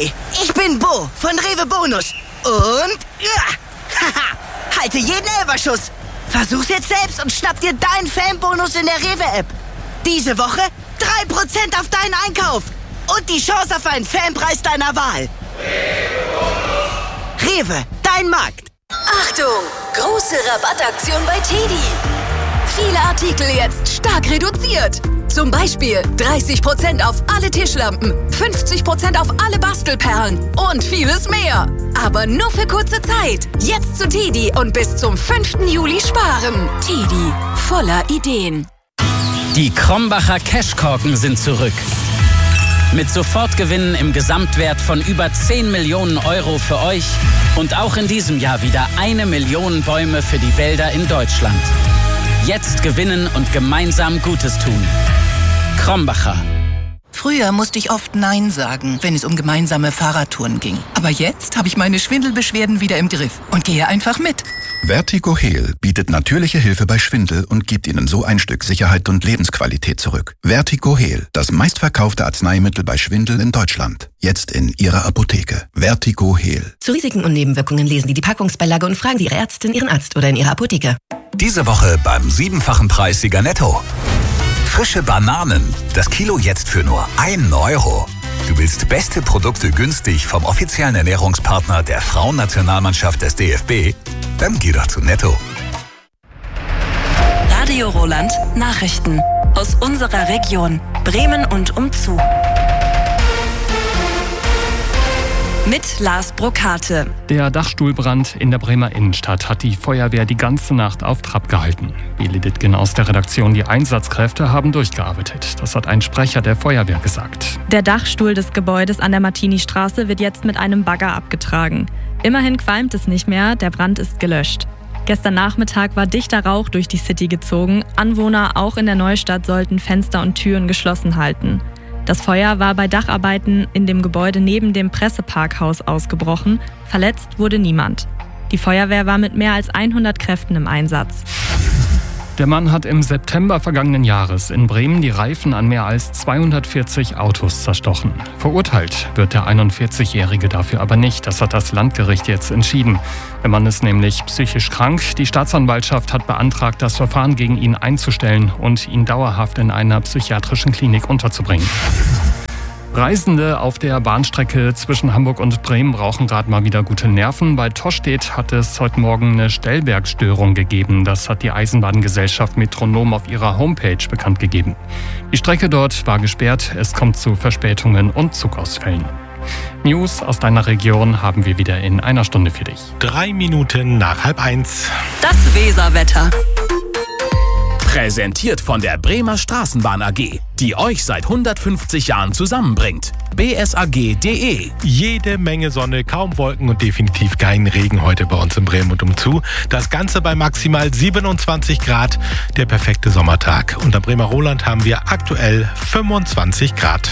Hi, ich bin Bo von Rewe Bonus. Und halte jeden Elferschuss. Versuch's jetzt selbst und schnapp dir deinen Fanbonus in der Rewe-App. Diese Woche 3% auf deinen Einkauf. Und die Chance auf einen Fanpreis deiner Wahl. Rewe, dein Markt. Achtung! Große Rabattaktion bei TEDi. Viele Artikel jetzt stark reduziert. Zum Beispiel 30% auf alle Tischlampen, 50% auf alle Bastelperlen und vieles mehr. Aber nur für kurze Zeit. Jetzt zu TEDi und bis zum 5. Juli sparen. TEDi, voller Ideen. Die Krombacher Cashkorken sind zurück. Mit Sofortgewinnen im Gesamtwert von über 10 Millionen Euro für euch und auch in diesem Jahr wieder 1 Million Bäume für die Wälder in Deutschland. Jetzt gewinnen und gemeinsam Gutes tun. Krombacher. Früher musste ich oft Nein sagen, wenn es um gemeinsame Fahrradtouren ging. Aber jetzt habe ich meine Schwindelbeschwerden wieder im Griff und gehe einfach mit. Vertigo Heal bietet natürliche Hilfe bei Schwindel und gibt Ihnen so ein Stück Sicherheit und Lebensqualität zurück. Vertigo Heal, das meistverkaufte Arzneimittel bei Schwindel in Deutschland. Jetzt in Ihrer Apotheke. Vertigo Heal. Zu Risiken und Nebenwirkungen lesen Sie die Packungsbeilage und fragen Sie Ihre Ärztin, Ihren Arzt oder in Ihrer Apotheke. Diese Woche beim 7-fachen Preissieger Netto. Frische Bananen. Das Kilo jetzt für nur 1 Euro. Du willst beste Produkte günstig vom offiziellen Ernährungspartner der Frauennationalmannschaft des DFB? Dann geh doch zu Netto. Radio Roland Nachrichten aus unserer Region Bremen und umzu. Mit Lars Brokate. Der Dachstuhlbrand in der Bremer Innenstadt hat die Feuerwehr die ganze Nacht auf Trab gehalten. Beli Dittgen aus der Redaktion: Die Einsatzkräfte haben durchgearbeitet. Das hat ein Sprecher der Feuerwehr gesagt. Der Dachstuhl des Gebäudes an der Martini-Straße wird jetzt mit einem Bagger abgetragen. Immerhin qualmt es nicht mehr, der Brand ist gelöscht. Gestern Nachmittag war dichter Rauch durch die City gezogen. Anwohner auch in der Neustadt sollten Fenster und Türen geschlossen halten. Das Feuer war bei Dacharbeiten in dem Gebäude neben dem Presseparkhaus ausgebrochen. Verletzt wurde niemand. Die Feuerwehr war mit mehr als 100 Kräften im Einsatz. Der Mann hat im September vergangenen Jahres in Bremen die Reifen an mehr als 240 Autos zerstochen. Verurteilt wird der 41-Jährige dafür aber nicht. Das hat das Landgericht jetzt entschieden. Der Mann ist nämlich psychisch krank. Die Staatsanwaltschaft hat beantragt, das Verfahren gegen ihn einzustellen und ihn dauerhaft in einer psychiatrischen Klinik unterzubringen. Reisende auf der Bahnstrecke zwischen Hamburg und Bremen brauchen gerade mal wieder gute Nerven. Bei Tostedt hat es heute Morgen eine Stellwerkstörung gegeben. Das hat die Eisenbahngesellschaft Metronom auf ihrer Homepage bekannt gegeben. Die Strecke dort war gesperrt. Es kommt zu Verspätungen und Zugausfällen. News aus deiner Region haben wir wieder in einer Stunde für dich. 3 Minuten nach 12:30. Das Weserwetter. Präsentiert von der Bremer Straßenbahn AG, die euch seit 150 Jahren zusammenbringt. bsag.de. Jede Menge Sonne, kaum Wolken und definitiv kein Regen heute bei uns in Bremen und umzu. Das Ganze bei maximal 27 Grad, der perfekte Sommertag. Und am Bremer Roland haben wir aktuell 25 Grad.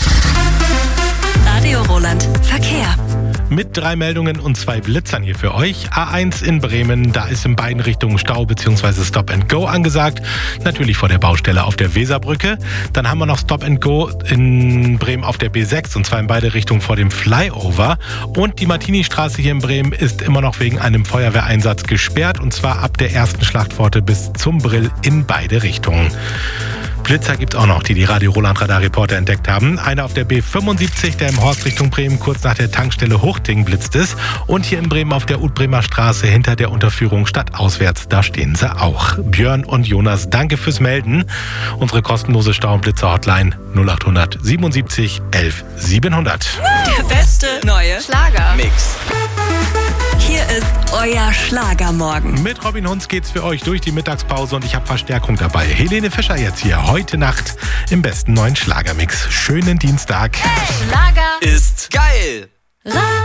Radio Roland Verkehr. Mit 3 Meldungen und 2 Blitzern hier für euch. A1 in Bremen, da ist in beiden Richtungen Stau bzw. Stop and Go angesagt. Natürlich vor der Baustelle auf der Weserbrücke. Dann haben wir noch Stop and Go in Bremen auf der B6 und zwar in beide Richtungen vor dem Flyover. Und die Martini-Straße hier in Bremen ist immer noch wegen einem Feuerwehreinsatz gesperrt und zwar ab der ersten Schlachtpforte bis zum Brill in beide Richtungen. Blitzer gibt es auch noch, die Radio Roland Radar-Reporter entdeckt haben. Einer auf der B75, der im Horst Richtung Bremen kurz nach der Tankstelle Huchting blitzt ist. Und hier in Bremen auf der Ut-Bremer Straße hinter der Unterführung stadtauswärts, da stehen sie auch. Björn und Jonas, danke fürs Melden. Unsere kostenlose Stau- und Blitzer-Hotline 0800 77 11 700. Der beste neue Schlager-Mix. Hier ist euer Schlagermorgen. Mit Robin Hunz geht's für euch durch die Mittagspause und ich habe Verstärkung dabei. Helene Fischer jetzt hier, heute Nacht im besten neuen Schlagermix. Schönen Dienstag. Hey, Schlager ist geil.